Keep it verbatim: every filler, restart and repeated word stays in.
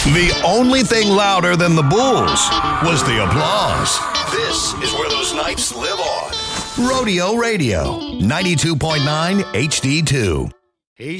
The only thing louder than the Bulls was the applause. This is where those nights live on. Rodeo Radio, ninety-two point nine H D two.